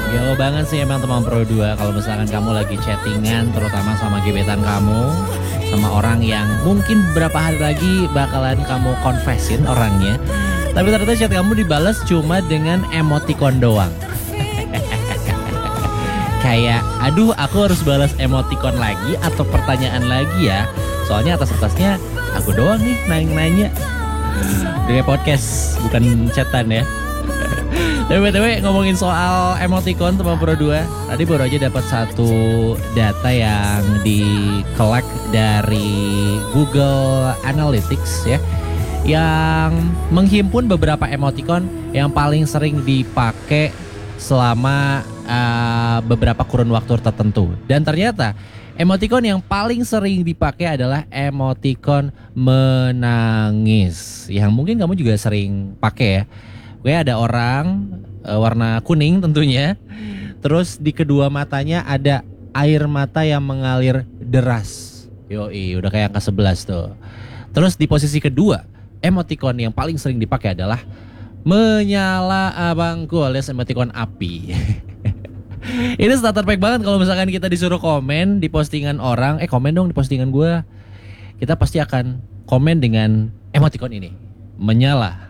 Gaul banget sih emang teman Pro 2 kalau misalkan kamu lagi chattingan terutama sama gebetan kamu, sama orang yang mungkin beberapa hari lagi bakalan kamu confessin orangnya. Tapi ternyata chat kamu dibalas cuma dengan emoticon doang. Kayak, aduh aku harus balas emoticon lagi atau pertanyaan lagi ya. Soalnya atas-atasnya aku doang nih nanya-nanya. Dengan podcast, bukan chatan ya. Tapi BTW ngomongin soal emoticon teman Pro 2, tadi baru aja dapat satu data yang di-collect dari Google Analytics ya, yang menghimpun beberapa emoticon yang paling sering dipakai selama beberapa kurun waktu tertentu. Dan ternyata emoticon yang paling sering dipakai adalah emoticon menangis, yang mungkin kamu juga sering pakai ya. Gue ada orang warna kuning tentunya. Terus di kedua matanya ada air mata yang mengalir deras. Yoi, udah kayak angka 11 tuh. Terus di posisi kedua, emoticon yang paling sering dipakai adalah menyala abangku alias emoticon api. Ini starter pack banget kalau misalkan kita disuruh komen di postingan orang. Komen dong di postingan gue. Kita pasti akan komen dengan emoticon ini, menyala.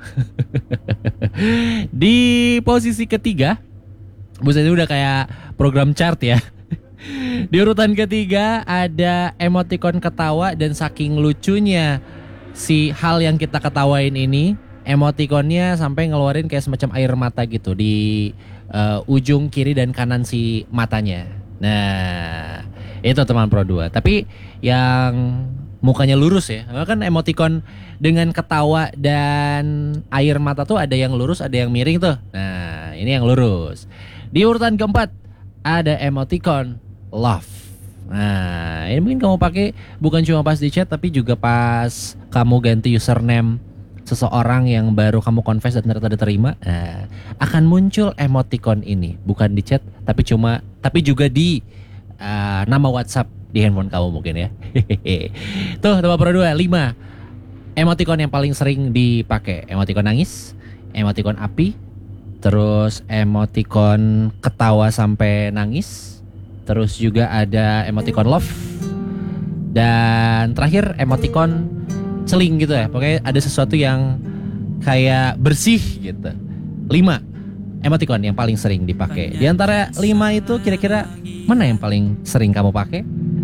Di posisi ketiga, buset ini udah kayak program chart ya. Di urutan ketiga ada emoticon ketawa, dan saking lucunya si hal yang kita ketawain ini, emoticonnya sampai ngeluarin kayak semacam air mata gitu di ujung kiri dan kanan si matanya. Nah, itu teman Pro 2. Tapi yang mukanya lurus ya, kan emoticon dengan ketawa dan air mata tuh ada yang lurus, ada yang miring tuh. Nah, ini yang lurus. Di urutan keempat ada emoticon love. Nah, ini mungkin kamu pakai bukan cuma pas di chat, tapi juga pas kamu ganti username seseorang yang baru kamu confess dan ternyata diterima. Nah, akan muncul emoticon ini bukan di chat, tapi juga di nama WhatsApp di handphone kamu mungkin ya. Tuh teman Pro 2, 5 emoticon yang paling sering dipakai. Emoticon nangis, emoticon api, terus emoticon ketawa sampai nangis, terus juga ada emoticon love, dan terakhir emoticon celing gitu ya. Pokoknya ada sesuatu yang kayak bersih gitu. 5 emoticon yang paling sering dipakai. Di antara 5 itu kira-kira mana yang paling sering kamu pakai?